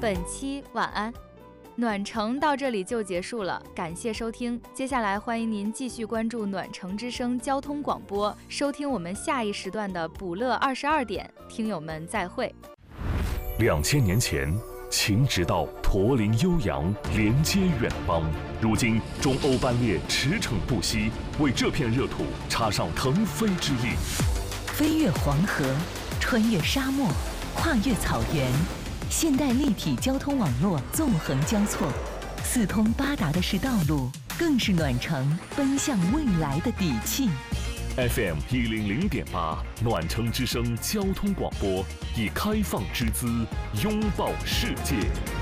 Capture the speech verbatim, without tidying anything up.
本期晚安。暖城到这里就结束了，感谢收听。接下来欢迎您继续关注暖城之声交通广播，收听我们下一时段的补乐二十二点。听友们再会。 两千年前，秦直道驼铃悠扬，连接远邦。如今，中欧班列驰骋不息，为这片热土插上腾飞之翼。 飞越黄河，穿越沙漠，跨越草原。现代立体交通网络纵横交错，四通八达的是道路，更是暖城奔向未来的底气。 F M 一零零点八，暖城之声交通广播，以开放之姿拥抱世界。